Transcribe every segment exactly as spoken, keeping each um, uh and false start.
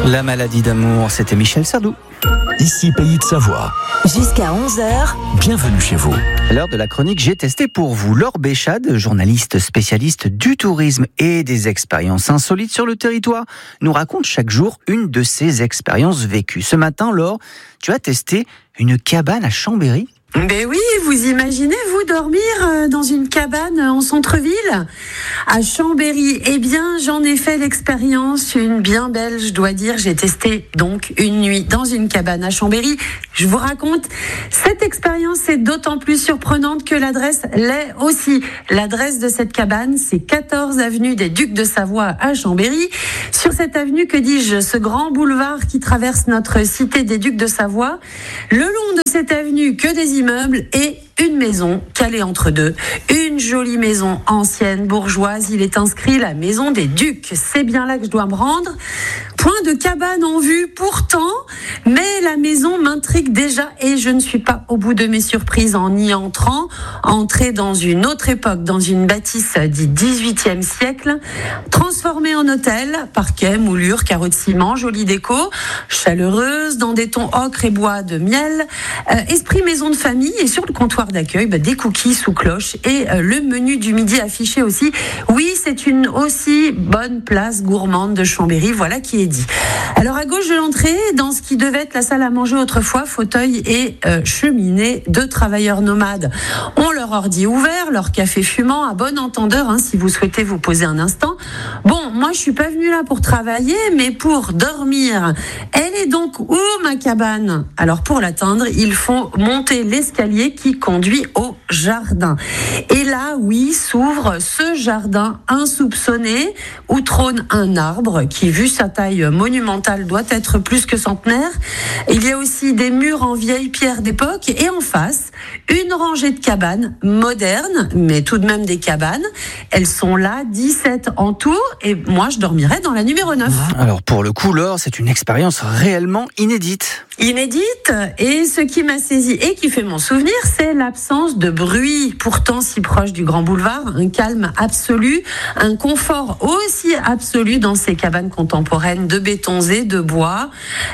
La maladie d'amour, c'était Michel Sardou. Ici Pays de Savoie. Jusqu'à onze heures. Bienvenue chez vous. À l'heure de la chronique, j'ai testé pour vous Laure Béchade, journaliste spécialiste du tourisme et des expériences insolites sur le territoire, nous raconte chaque jour une de ses expériences vécues. Ce matin, Laure, tu as testé une cabane à Chambéry. Ben oui, vous imaginez, vous, dormir dans une cabane en centre-ville à Chambéry? Eh bien, j'en ai fait l'expérience, une bien belle, je dois dire. J'ai testé donc une nuit dans une cabane à Chambéry. Je vous raconte, cette expérience est d'autant plus surprenante que l'adresse l'est aussi. L'adresse de cette cabane, c'est quatorze avenue des Ducs de Savoie à Chambéry. Sur cette avenue, que dis-je, ce grand boulevard qui traverse notre cité des Ducs de Savoie, le long de cette avenue, que des immeubles et une maison calée entre deux. Une jolie maison ancienne, bourgeoise. Il est inscrit la maison des Ducs. C'est bien là que je dois me rendre. Point de cabane en vue pourtant, mais la maison m'intrigue déjà et je ne suis pas au bout de mes surprises en y entrant. Entrer dans une autre époque, dans une bâtisse du dix-huitième siècle, transformée en hôtel, parquet, moulure, carreaux de ciment, jolie déco, chaleureuse, dans des tons ocre et bois de miel, euh, esprit maison de famille et sur le comptoir d'accueil, bah, des cookies sous cloche et euh, le menu du midi affiché aussi. Oui, c'est une aussi bonne place gourmande de Chambéry, voilà qui est dit. Alors à gauche de l'entrée, dans ce qui devait être la salle à manger autrefois, fauteuil et euh, cheminée, deux travailleurs nomades ont leur ordi ouvert, leur café fumant à bon entendeur, hein, si vous souhaitez vous poser un instant. Bon, moi je suis pas venue là pour travailler, mais pour dormir. Elle est donc où ma cabane? Alors pour l'atteindre, il faut monter l'escalier qui conduit au jardin. Et là, oui, s'ouvre ce jardin insoupçonné où trône un arbre qui, vu sa taille monumentale, doit être plus que centenaire. Il y a aussi des murs en vieille pierre d'époque et en face, une rangée de cabanes modernes, mais tout de même des cabanes. Elles sont là, dix-sept en tout, et moi je dormirai dans la numéro neuf. Alors pour le coup, Laure, c'est une expérience réellement inédite. Inédite, et ce qui m'a saisi et qui fait mon souvenir, c'est l'absence de bruit, pourtant si proche du grand boulevard, un calme absolu, un confort aussi absolu dans ces cabanes contemporaines de bétonzé, de bois,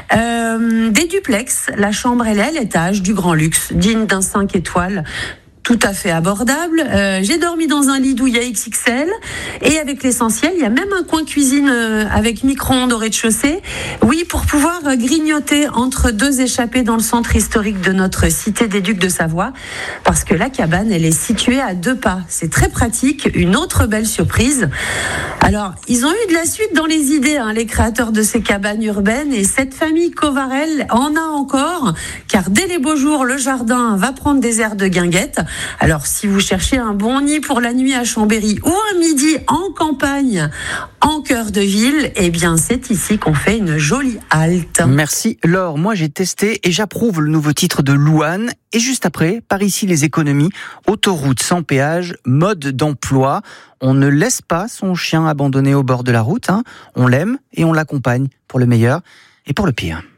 euh, des duplex, la chambre elle est à l'étage, du grand luxe, digne d'un cinq étoiles. Tout à fait abordable. Euh, j'ai dormi dans un lit douillet X X L et avec l'essentiel, il y a même un coin cuisine euh, avec micro-ondes au rez-de-chaussée. Oui, pour pouvoir euh, grignoter entre deux échappées dans le centre historique de notre cité des Ducs de Savoie, parce que la cabane, elle est située à deux pas. C'est très pratique. Une autre belle surprise. Alors, ils ont eu de la suite dans les idées, hein, les créateurs de ces cabanes urbaines, et cette famille Covarel en a encore, car dès les beaux jours, le jardin va prendre des airs de guinguette. Alors, si vous cherchez un bon nid pour la nuit à Chambéry ou un midi en campagne, en cœur de ville, eh bien, c'est ici qu'on fait une jolie halte. Merci Laure, moi j'ai testé et j'approuve le nouveau titre de Louane. Et juste après, par ici les économies, autoroute sans péage, mode d'emploi. On ne laisse pas son chien abandonné au bord de la route, hein. On l'aime et on l'accompagne pour le meilleur et pour le pire.